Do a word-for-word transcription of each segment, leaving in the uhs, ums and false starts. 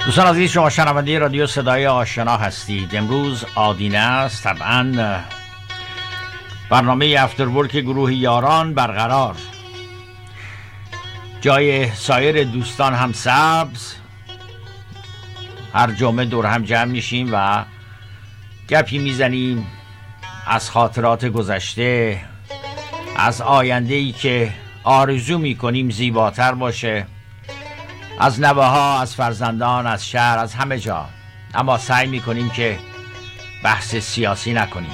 دوستان عزیز، شما شنونده رادیو صدای آشنا هستید. امروز آدینه است. طبعا برنامه افتر ورک گروه یاران برقرار، جای سایر دوستان هم سبز. هر جمعه دور هم جمع میشیم و گپی میزنیم از خاطرات گذشته، از آینده‌ای که آرزو میکنیم زیباتر باشه، از نوه ها، از فرزندان، از شهر، از همه جا. اما سعی میکنیم که بحث سیاسی نکنیم.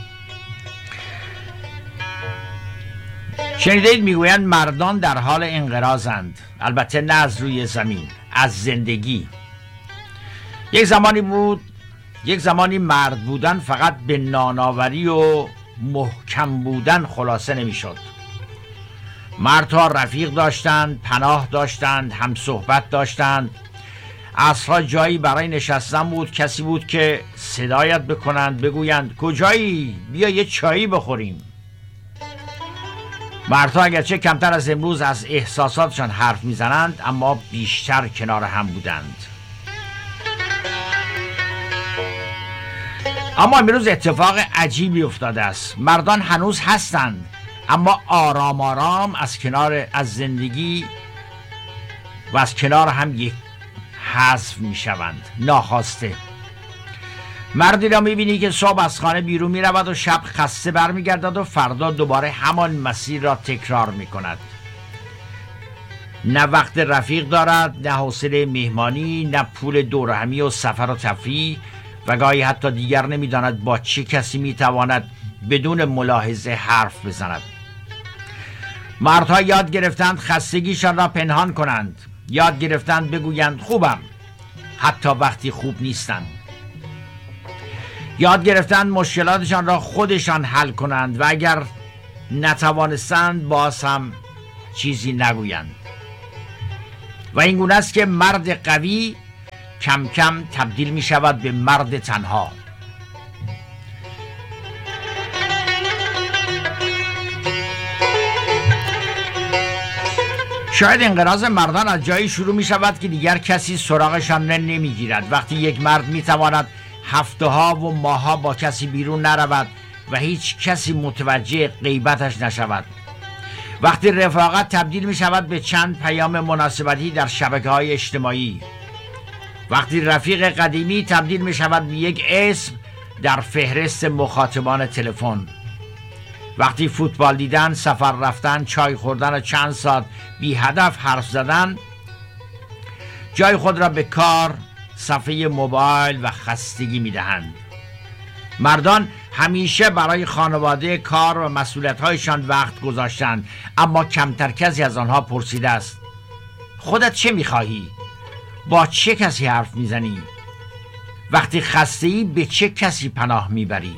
شنیدید میگویند مردان در حال انقراضند، البته نه از روی زمین، از زندگی. یک زمانی بود یک زمانی مرد بودن فقط به ناناوری و محکم بودن خلاصه نمیشد. مردها رفیق داشتند، پناه داشتند، هم صحبت داشتند. عصرها جایی برای نشستن بود، کسی بود که صدایت بکنند، بگویند کجایی؟ بیا یه چایی بخوریم. مردها اگرچه کمتر از امروز از احساساتشان حرف میزنند، اما بیشتر کنار هم بودند. اما امروز اتفاق عجیبی افتاده است. مردان هنوز هستند، اما آرام آرام از کنار از زندگی و از کنار هم یک حذف می شوند، ناخواسته. مردی را می بینی که صبح از خانه بیرون می رود و شب خسته بر می گردد و فردا دوباره همان مسیر را تکرار می کند. نه وقت رفیق دارد، نه حوصله مهمانی، نه پول دورهمی و سفر و تفریح، و گاهی حتی دیگر نمی داند با چه کسی می تواند بدون ملاحظه حرف بزند. مردها یاد گرفتند خستگیشان را پنهان کنند، یاد گرفتند بگویند خوبم حتی وقتی خوب نیستند. یاد گرفتند مشکلاتشان را خودشان حل کنند و اگر نتوانستند باز هم چیزی نگویند. و این گونه است که مرد قوی کم کم تبدیل می شود به مرد تنها. شاید انقراض مردان از جایی شروع می شود که دیگر کسی سراغشان نمی گیرد. وقتی یک مرد می تواند هفته ها و ماه ها با کسی بیرون نرود و هیچ کسی متوجه غیبتش نشود. وقتی رفاقت تبدیل می شود به چند پیام مناسبتی در شبکه های اجتماعی. وقتی رفیق قدیمی تبدیل می شود به یک اسم در فهرست مخاطبان تلفن. وقتی فوتبال دیدن، سفر رفتن، چای خوردن و چند ساعت بی هدف حرف زدن جای خود را به کار، صفحه موبایل و خستگی می دهند. مردان همیشه برای خانواده، کار و مسئولیت‌هایشان وقت گذاشتند، اما کمتر کسی از آنها پرسیده است خودت چه می‌خواهی؟ با چه کسی حرف می‌زنی؟ وقتی خسته‌ای به چه کسی پناه می‌بری؟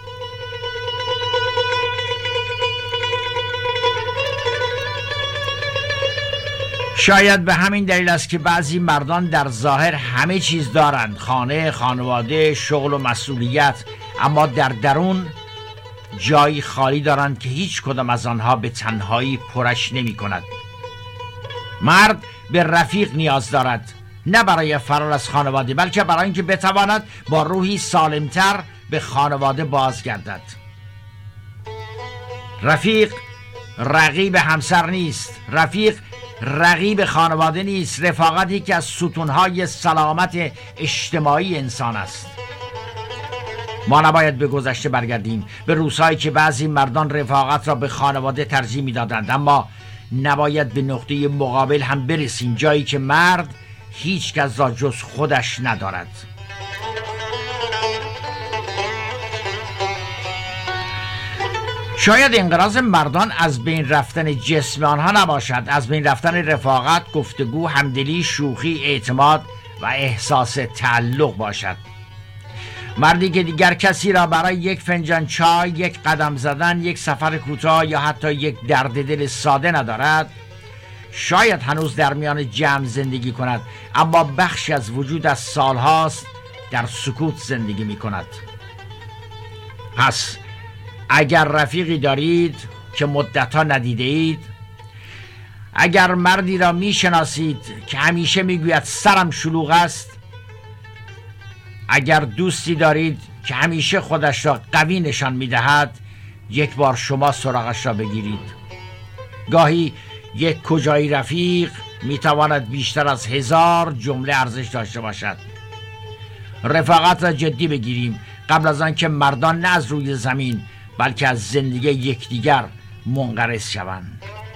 شاید به همین دلیل است که بعضی مردان در ظاهر همه چیز دارند، خانه، خانواده، شغل و مسئولیت، اما در درون جایی خالی دارند که هیچ کدام از آنها به تنهایی پرش نمی کند. مرد به رفیق نیاز دارد، نه برای فرار از خانواده، بلکه برای اینکه بتواند با روحی سالمتر به خانواده بازگردد. رفیق رقیب همسر نیست، رفیق رقیب خانواده نیست. رفاقتی که از ستونهای سلامت اجتماعی انسان است. ما نباید به گذشته برگردیم، به روزهایی که بعضی مردان رفاقت را به خانواده ترجیح می‌دادند، اما نباید به نقطه مقابل هم برسیم، جایی که مرد هیچ کس را جز خودش ندارد. شاید انقراض مردان از بین رفتن جسم آنها نباشد، از بین رفتن رفاقت، گفتگو، همدلی، شوخی، اعتماد و احساس تعلق باشد. مردی که دیگر کسی را برای یک فنجان چای، یک قدم زدن، یک سفر کوتاه یا حتی یک درد دل ساده ندارد، شاید هنوز در میان جمع زندگی کند، اما بخشی از وجود از سالهاست در سکوت زندگی می کند. پس اگر رفیقی دارید که مدتها ندیده اید، اگر مردی را می شناسید که همیشه می گوید سرم شلوغ است، اگر دوستی دارید که همیشه خودش را قوی نشان می‌دهد، یک بار شما سراغش را بگیرید. گاهی یک کجایی رفیق میتواند بیشتر از هزار جمله ارزش داشته باشد. رفاقت را جدی بگیریم قبل از آن که مردان نه از روی زمین بلکه از زندگی یکدیگر منقرض شوند.